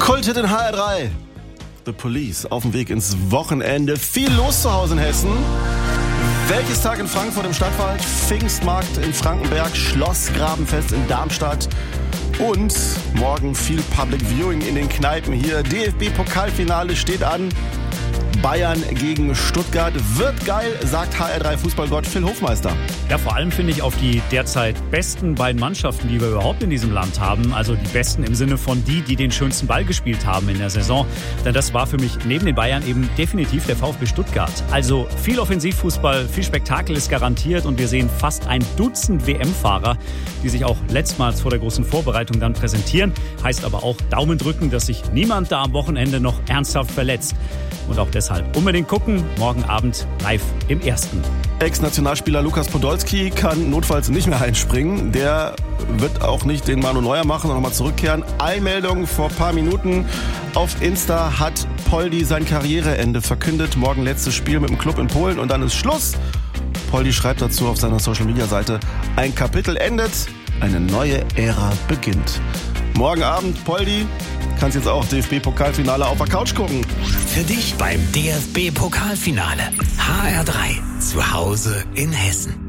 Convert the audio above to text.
Kulthit in HR3. The Police auf dem Weg ins Wochenende. Viel los zu Hause in Hessen. Wäldchestag in Frankfurt im Stadtwald, Pfingstmarkt in Frankenberg, Schlossgrabenfest in Darmstadt und morgen viel Public Viewing in den Kneipen hier. DFB-Pokalfinale steht an. Bayern gegen Stuttgart. Wird geil, sagt HR3-Fußballgott Phil Hofmeister. Ja, vor allem finde ich auf die derzeit besten beiden Mannschaften, die wir überhaupt in diesem Land haben. Also die besten im Sinne von die den schönsten Ball gespielt haben in der Saison. Denn das war für mich neben den Bayern eben definitiv der VfB Stuttgart. Also viel Offensivfußball, viel Spektakel ist garantiert und wir sehen fast ein Dutzend WM-Fahrer, die sich auch letztmals vor der großen Vorbereitung dann präsentieren. Heißt aber auch Daumen drücken, dass sich niemand da am Wochenende noch ernsthaft verletzt. Und auch deshalb unbedingt gucken, morgen Abend live im Ersten. Ex-Nationalspieler Lukas Podolski kann notfalls nicht mehr einspringen. Der wird auch nicht den Manu Neuer machen und nochmal zurückkehren. Eilmeldung vor ein paar Minuten. Auf Insta hat Poldi sein Karriereende verkündet. Morgen letztes Spiel mit dem Club in Polen und dann ist Schluss. Poldi schreibt dazu auf seiner Social-Media-Seite: Ein Kapitel endet, eine neue Ära beginnt. Morgen Abend, Poldi, kannst jetzt auch DFB-Pokalfinale auf der Couch gucken. Für dich beim DFB-Pokalfinale. HR3, zu Hause in Hessen.